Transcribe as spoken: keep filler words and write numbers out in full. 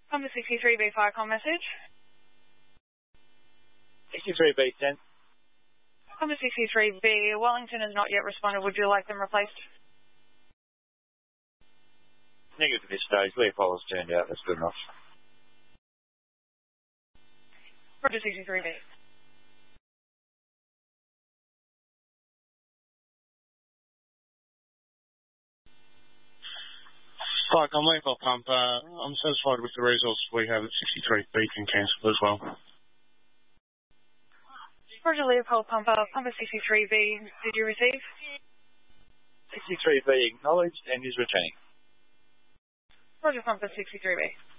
Pumper sixty-three B, Firecom message. sixty-three B sent. Pumper sixty-three B, Wellington has not yet responded. Would you like them replaced? Negative at this stage. Leaf Hollows turned out. That's good enough. Roger sixty-three B. Like, I'm Leopold Pump. Uh, I'm satisfied with the results we have at sixty-three B can cancel as well. Roger Leopold Pumper, Pumper sixty-three B, did you receive? sixty-three B acknowledged and is returning. Roger Pumper sixty-three B.